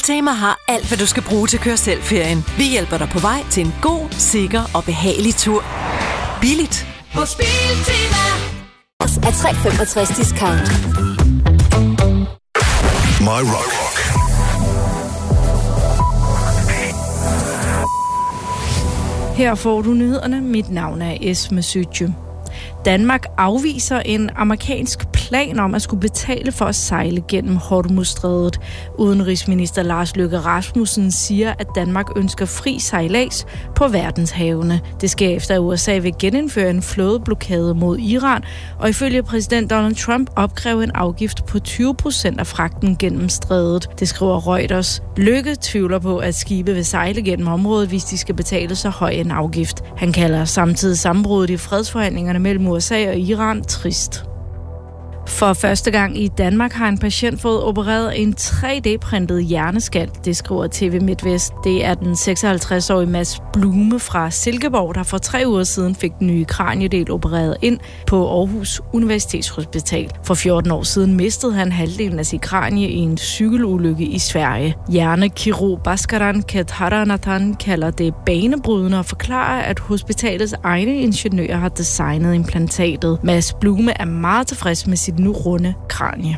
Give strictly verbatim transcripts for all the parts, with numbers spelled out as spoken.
Biltema har alt, hvad du skal bruge til at køre selv-ferien. Vi hjælper dig på vej til en god, sikker og behagelig tur. Billigt. Hos Biltema er tre komma femogtres discount. My Rock. Her får du nyhederne. Mit navn er Esme Sytje. Danmark afviser en amerikansk plan om at skulle betale for at sejle gennem Hormuzstrædet. Udenrigsminister Lars Løkke Rasmussen siger, at Danmark ønsker fri sejlads på verdenshavene. Det sker efter, at U S A vil genindføre en flådeblokade mod Iran, og ifølge præsident Donald Trump opkræve en afgift på tyve procent af fragten gennem strædet. Det skriver Reuters. Løkke tvivler på, at skibe vil sejle gennem området, hvis de skal betale så høj en afgift. Han kalder samtidig sammenbruddet i fredsforhandlingerne mellem U S A og Iran trist. For første gang i Danmark har en patient fået opereret en tre D-printet hjerneskal, det skriver T V MidtVest. Det er den seksoghalvtreds-årige Mads Blume fra Silkeborg, der for tre uger siden fik den nye kraniedel opereret ind på Aarhus Universitetshospital. For fjorten år siden mistede han halvdelen af sit kranie i en cykelulykke i Sverige. Hjernekirurg Bhaskaran Ketharanathan kalder det banebrydende og forklarer, at hospitalets egne ingeniører har designet implantatet. Mads Blume er meget tilfreds med sit nu runde kranie.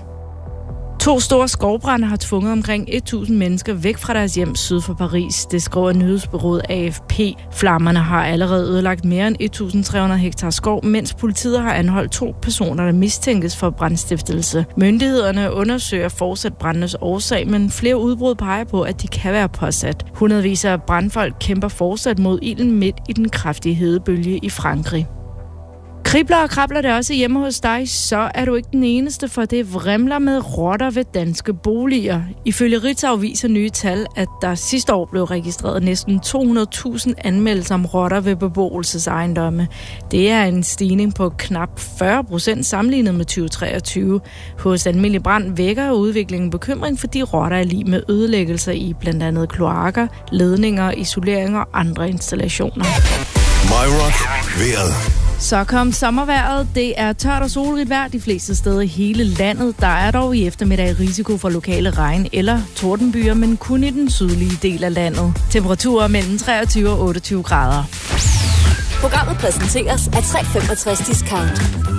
To store skovbrande har tvunget omkring tusind mennesker væk fra deres hjem syd for Paris. Det skriver nyhedsbureauet A F P. Flammerne har allerede ødelagt mere end tusind tre hundrede hektar skov, mens politiet har anholdt to personer, der mistænkes for brandstiftelse. Myndighederne undersøger fortsat brandenes årsag, men flere udbrud peger på, at de kan være påsat. Hundredvis af brandfolk kæmper fortsat mod ilden midt i den kraftige hedebølge i Frankrig. Kribler og krabler det også hjemme hos dig, så er du ikke den eneste, for det vrimler med rotter ved danske boliger. Ifølge Ritzau viser nye tal, at der sidste år blev registreret næsten to hundrede tusind anmeldelser om rotter ved beboelsesejendomme. Det er en stigning på knap fyrre procent sammenlignet med tyve treogtyve. Hos Almindelig Brand vækker udviklingen bekymring, fordi rotter er lig med ødelæggelser i blandt andet kloakker, ledninger, isolering og andre installationer. My Rock. Vejret. Så kom sommervejret. Det er tørt og solrigt vejr de fleste steder i hele landet. Der er dog i eftermiddag risiko for lokale regn- eller tordenbyer, men kun i den sydlige del af landet. Temperaturer mellem treogtyve og otteogtyve grader. Programmet præsenteres af tre komma femogtres discount.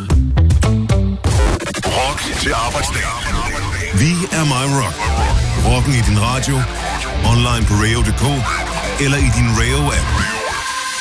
Rock til arbejdsdag. Vi er My Rock. Rocken i din radio, online på radio punktum d k eller i din Radio-app.